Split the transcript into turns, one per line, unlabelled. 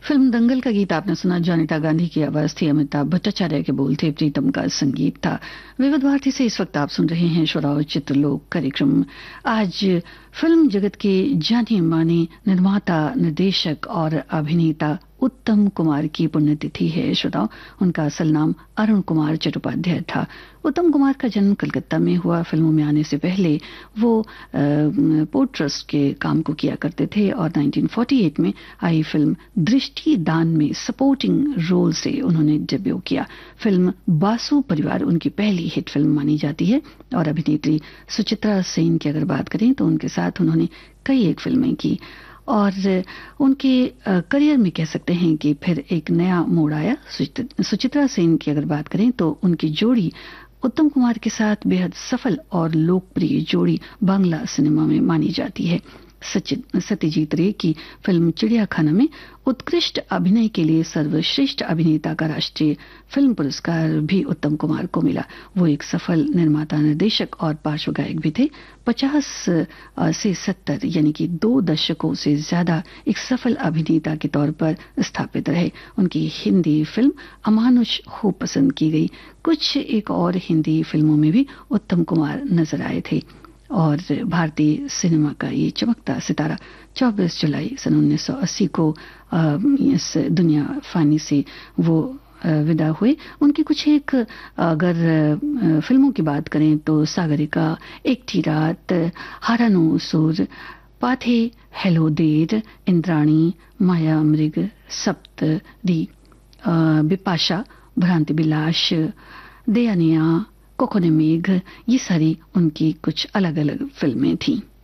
Film दंगल का गीत आपने सुना। जॉनिता गांधी की आवाज थी, अमिताभ भट्टाचार्य के बोल थे, प्रीतम का संगीत था। विविध भारती से इस वक्त आप सुन रहे हैं श्रोताओं चित्रलोक कार्यक्रम। आज फिल्म जगत के जाने माने निर्माता, निर्देशक और अभिनेता उत्तम कुमार की पुण्यतिथि है। श्रोताओं, उनका असल नाम अरुण कुमार चट्टोपाध्याय था। उत्तम कुमार का जन्म कलकत्ता में हुआ। फिल्मों में आने से पहले वो पोर्ट ट्रस्ट के काम को किया करते थे और 1948 में आई फिल्म दृष्टि दान में सपोर्टिंग रोल से उन्होंने डेब्यू किया। फिल्म बासु परिवार उनकी पहली हिट फिल्म मानी जाती है और अभिनेत्री सुचित्रा सेन की अगर बात करें तो उनके साथ उन्होंने कई एक फिल्में की और उनके करियर में कह सकते हैं कि फिर एक नया मोड़ आया। सुचित्रा सेन की अगर बात करें तो उनकी जोड़ी उत्तम कुमार के साथ बेहद सफल और लोकप्रिय जोड़ी बांग्ला सिनेमा में मानी जाती है। सत्यजीत रे की फिल्म चिड़ियाखाना में उत्कृष्ट अभिनय के लिए सर्वश्रेष्ठ अभिनेता का राष्ट्रीय फिल्म पुरस्कार भी उत्तम कुमार को मिला। वो एक सफल निर्माता, निर्देशक और पार्श्व गायक भी थे। 50 से 70 यानी कि 2 दशकों से ज्यादा एक सफल अभिनेता के तौर पर स्थापित रहे। उनकी हिंदी फिल्म अमानुष हो पसंद की गई। कुछ एक और हिंदी फिल्मों में भी उत्तम कुमार नजर आए थे और भारतीय सिनेमा का ये चमकता सितारा 24 जुलाई सन 1980 को इस दुनिया फानी से वो विदा हुए। उनकी कुछ एक अगर फिल्मों की बात करें तो सागरिका, एक थी रात, हारानो सुर, पाथे, हेलो देर, इंद्राणी, माया मृग, सप्तरी, बिपाशा, भ्रांति बिलाश, दयानिया, कोकोने मेघ, ये सारी उनकी कुछ अलग अलग फिल्में थीं।